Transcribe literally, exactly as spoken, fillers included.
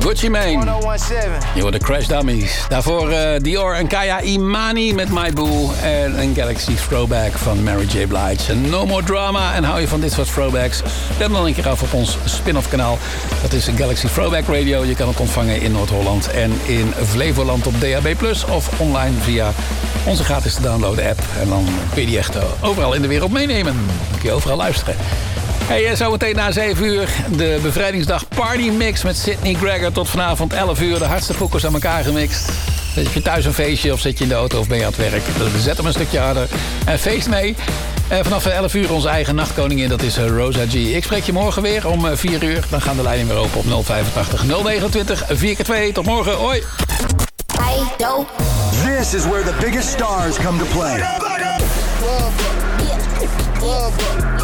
Gucci Mane. Je hoort de Crash Dummies. Daarvoor uh, Dior en Kaya Imani met My Boo. En een Galaxy Throwback van Mary J. Blige. En No More Drama. En hou je van dit soort throwbacks? Stem dan een keer af op ons spin-off kanaal. Dat is Galaxy Throwback Radio. Je kan het ontvangen in Noord-Holland en in Flevoland op D A B plus. Of online via onze gratis te downloaden app. En dan kun je die echt overal in de wereld meenemen. Dan kun je overal luisteren. Hey, zometeen na zeven uur de bevrijdingsdag Party Mix met Sydney Gregor. Tot vanavond elf uur de hardste poekers aan elkaar gemixt. Zet je thuis een feestje of zit je in de auto of ben je aan het werk? Zet hem een stukje harder en feest mee. Uh, vanaf elf uur onze eigen nachtkoningin, dat is uh, Rosa G. Ik spreek je morgen weer om uh, vier uur. Dan gaan de lijnen weer open op nul vijfentachtig nul negenentwintig vier keer twee. Tot morgen, hoi! This is where the biggest stars come to play.